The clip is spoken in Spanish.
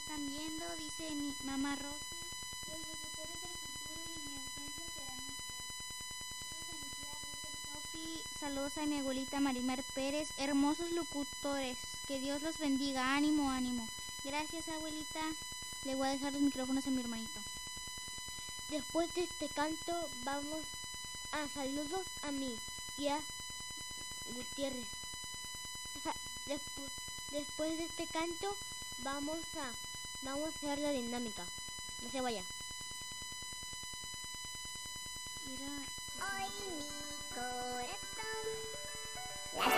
están viendo, dice mi mamá Rosy. Los locutores del futuro y mi ausencia serán ustedes. Saludos a mi abuelita Marimar Pérez. Hermosos locutores, que Dios los bendiga. Ánimo, ánimo. Gracias, abuelita. Le voy a dejar los micrófonos a mi hermanito. Después de este canto vamos a saludos a mi tía Gutiérrez. Después de este canto vamos a hacer la dinámica. No se vaya. Mira. Hoy mi corazón